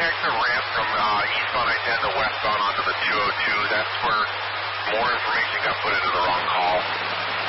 check the ramp from eastbound I-10 to westbound onto the 202. That's where more information got put into the wrong call.